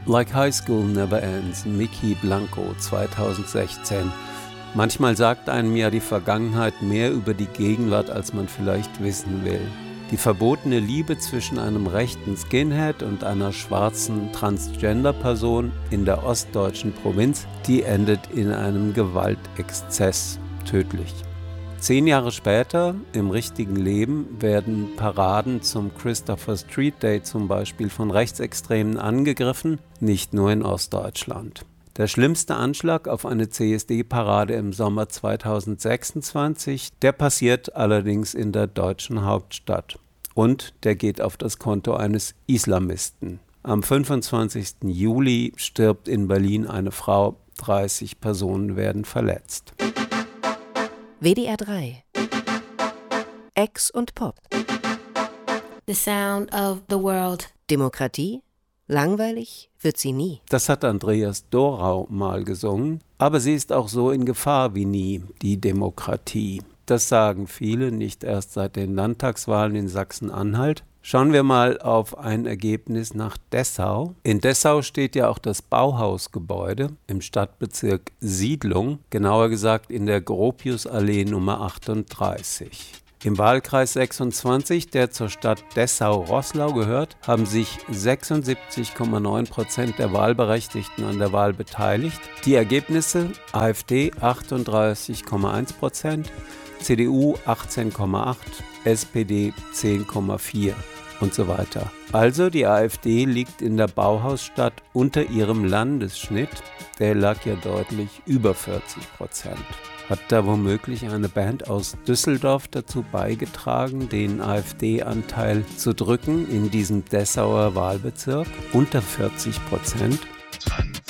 Like High School Never Ends, Mickey Blanco, 2016. Manchmal sagt einem ja die Vergangenheit mehr über die Gegenwart, als man vielleicht wissen will. Die verbotene Liebe zwischen einem rechten Skinhead und einer schwarzen Transgender-Person in der ostdeutschen Provinz, die endet in einem Gewaltexzess, tödlich. 10 Jahre später, im richtigen Leben, werden Paraden zum Christopher Street Day zum Beispiel von Rechtsextremen angegriffen, nicht nur in Ostdeutschland. Der schlimmste Anschlag auf eine CSD-Parade im Sommer 2026, der passiert allerdings in der deutschen Hauptstadt. Und der geht auf das Konto eines Islamisten. Am 25. Juli stirbt in Berlin eine Frau, 30 Personen werden verletzt. WDR 3 Ex und Pop. The sound of the world. Demokratie? Langweilig wird sie nie. Das hat Andreas Dorau mal gesungen. Aber sie ist auch so in Gefahr wie nie, die Demokratie. Das sagen viele, nicht erst seit den Landtagswahlen in Sachsen-Anhalt. Schauen wir mal auf ein Ergebnis nach Dessau. In Dessau steht ja auch das Bauhausgebäude im Stadtbezirk Siedlung, genauer gesagt in der Gropiusallee Nummer 38. Im Wahlkreis 26, der zur Stadt Dessau-Roßlau gehört, haben sich 76,9% der Wahlberechtigten an der Wahl beteiligt. Die Ergebnisse: AfD 38,1%, CDU 18,8%, SPD 10,4% und so weiter. Also die AfD liegt in der Bauhausstadt unter ihrem Landesschnitt. Der lag ja deutlich über 40%. Hat da womöglich eine Band aus Düsseldorf dazu beigetragen, den AfD-Anteil zu drücken in diesem Dessauer Wahlbezirk? Unter 40%?